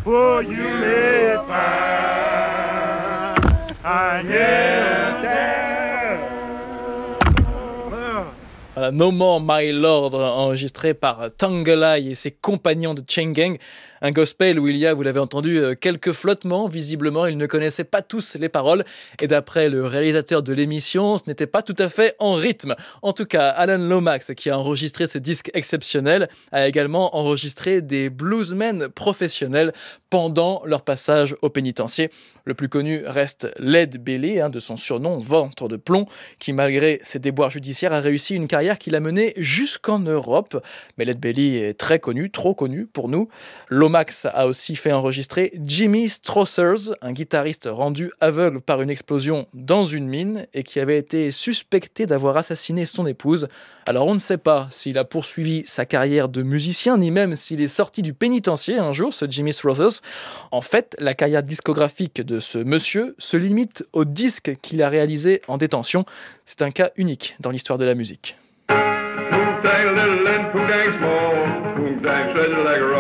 For you may find I am there. Voilà, No More My Lord, enregistré par Tangalai et ses compagnons de Chain Gang. Un gospel où il y a, vous l'avez entendu, quelques flottements. Visiblement, ils ne connaissaient pas tous les paroles. Et d'après le réalisateur de l'émission, ce n'était pas tout à fait en rythme. En tout cas, Alan Lomax, qui a enregistré ce disque exceptionnel, a également enregistré des bluesmen professionnels pendant leur passage au pénitencier. Le plus connu reste Lead Belly, de son surnom Ventre de plomb, qui malgré ses déboires judiciaires a réussi une carrière qui l'a mené jusqu'en Europe. Mais Lead Belly est très connu, trop connu pour nous. Lomax a aussi fait enregistrer Jimmy Strothers, un guitariste rendu aveugle par une explosion dans une mine et qui avait été suspecté d'avoir assassiné son épouse. Alors on ne sait pas s'il a poursuivi sa carrière de musicien, ni même s'il est sorti du pénitencier un jour, ce Jimmy Strothers. En fait, la carrière discographique de ce monsieur se limite aux disques qu'il a réalisés en détention. C'est un cas unique dans l'histoire de la musique.